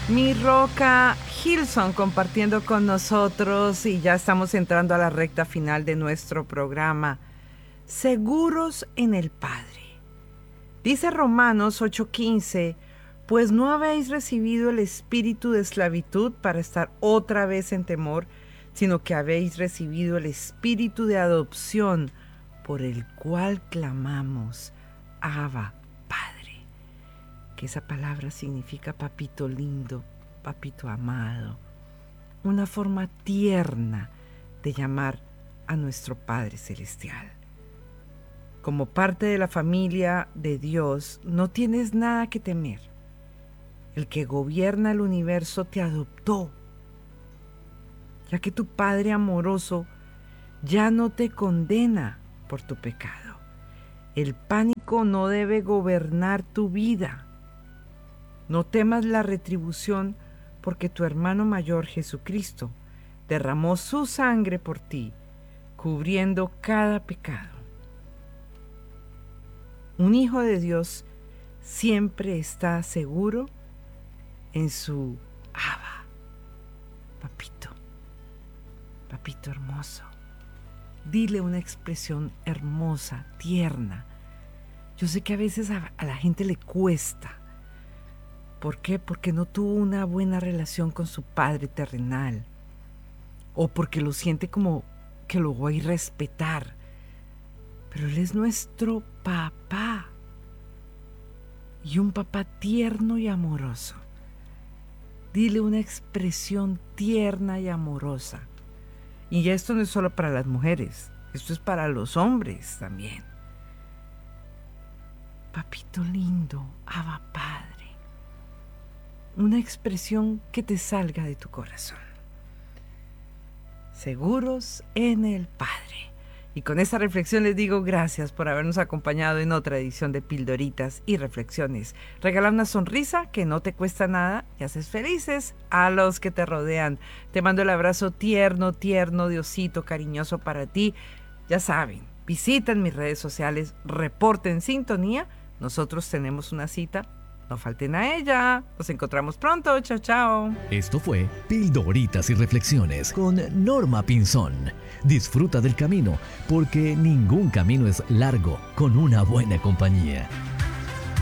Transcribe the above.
Mi Roca Hilson compartiendo con nosotros y ya estamos entrando a la recta final de nuestro programa. Seguros en el Padre. Dice Romanos 8:15, pues no habéis recibido el espíritu de esclavitud para estar otra vez en temor, sino que habéis recibido el espíritu de adopción por el cual clamamos, Abba, Padre. Que esa palabra significa papito lindo, papito amado, una forma tierna de llamar a nuestro Padre Celestial. Como parte de la familia de Dios, no tienes nada que temer. El que gobierna el universo te adoptó, ya que tu Padre amoroso ya no te condena por tu pecado. El pánico no debe gobernar tu vida. No temas la retribución, porque tu hermano mayor Jesucristo derramó su sangre por ti, cubriendo cada pecado. Un hijo de Dios siempre está seguro en su Abba, papito, papito hermoso. Dile una expresión hermosa, tierna. Yo sé que a veces a la gente le cuesta. ¿Por qué? Porque no tuvo una buena relación con su padre terrenal. O porque lo siente como que lo voy a respetar. Pero Él es nuestro papá. Y un papá tierno y amoroso. Dile una expresión tierna y amorosa. Y esto no es solo para las mujeres. Esto es para los hombres también. Papito lindo, Abba Padre. Una expresión que te salga de tu corazón. Seguros en el Padre. Y con esta reflexión les digo gracias por habernos acompañado en otra edición de Pildoritas y Reflexiones. Regala una sonrisa que no te cuesta nada y haces felices a los que te rodean. Te mando el abrazo tierno, tierno, de osito, cariñoso para ti. Ya saben, visiten mis redes sociales, reporten sintonía. Nosotros tenemos una cita. No falten a ella. Nos encontramos pronto. Chao, chao. Esto fue Pildoritas y Reflexiones con Norma Pinzón. Disfruta del camino, porque ningún camino es largo con una buena compañía.